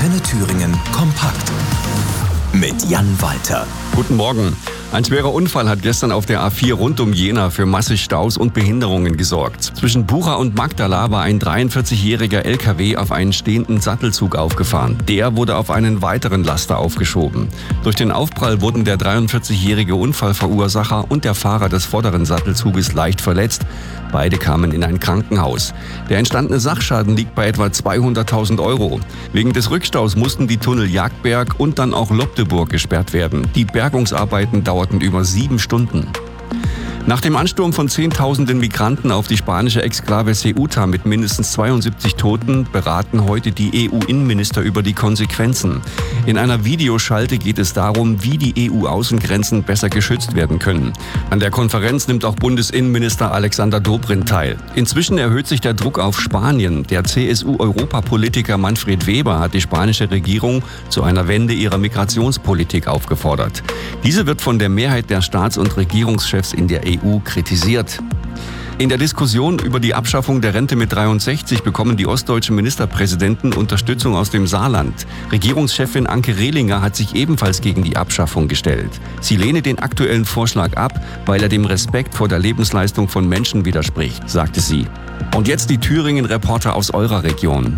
Antenne Thüringen kompakt mit Jan Walter. Guten Morgen. Ein schwerer Unfall hat gestern auf der A4 rund um Jena für massig Staus und Behinderungen gesorgt. Zwischen Bucha und Magdala war ein 43-jähriger LKW auf einen stehenden Sattelzug aufgefahren. Der wurde auf einen weiteren Laster aufgeschoben. Durch den Aufprall wurden der 43-jährige Unfallverursacher und der Fahrer des vorderen Sattelzuges leicht verletzt. Beide kamen in ein Krankenhaus. Der entstandene Sachschaden liegt bei etwa 200.000 €. Wegen des Rückstaus mussten die Tunnel Jagdberg und dann auch Lobdeburg gesperrt werden. Die Bergungsarbeiten dauerten über 7 Stunden. Nach dem Ansturm von Zehntausenden Migranten auf die spanische Exklave Ceuta mit mindestens 72 Toten beraten heute die EU-Innenminister über die Konsequenzen. In einer Videoschalte geht es darum, wie die EU-Außengrenzen besser geschützt werden können. An der Konferenz nimmt auch Bundesinnenminister Alexander Dobrindt teil. Inzwischen erhöht sich der Druck auf Spanien. Der CSU-Europapolitiker Manfred Weber hat die spanische Regierung zu einer Wende ihrer Migrationspolitik aufgefordert. Diese wird von der Mehrheit der Staats- und Regierungschefs in der EU kritisiert. In der Diskussion über die Abschaffung der Rente mit 63 bekommen die ostdeutschen Ministerpräsidenten Unterstützung aus dem Saarland. Regierungschefin Anke Rehlinger hat sich ebenfalls gegen die Abschaffung gestellt. Sie lehne den aktuellen Vorschlag ab, weil er dem Respekt vor der Lebensleistung von Menschen widerspricht, sagte sie. Und jetzt die Thüringen-Reporter aus eurer Region.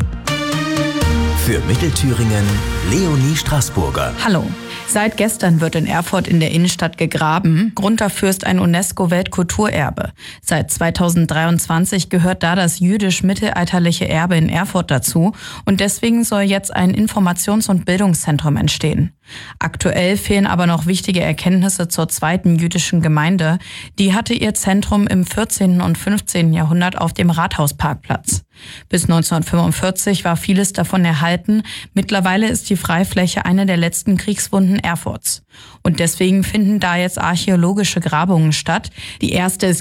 Für Mittelthüringen Leonie Straßburger. Hallo. Seit gestern wird in Erfurt in der Innenstadt gegraben. Grund dafür ist ein UNESCO-Weltkulturerbe. Seit 2023 gehört da das jüdisch-mittelalterliche Erbe in Erfurt dazu. Und deswegen soll jetzt ein Informations- und Bildungszentrum entstehen. Aktuell fehlen aber noch wichtige Erkenntnisse zur zweiten jüdischen Gemeinde. Die hatte ihr Zentrum im 14. und 15. Jahrhundert auf dem Rathausparkplatz. Bis 1945 war vieles davon erhalten. Mittlerweile ist die Freifläche eine der letzten Kriegswunden Erfurts. Und deswegen finden da jetzt archäologische Grabungen statt. Die erste ist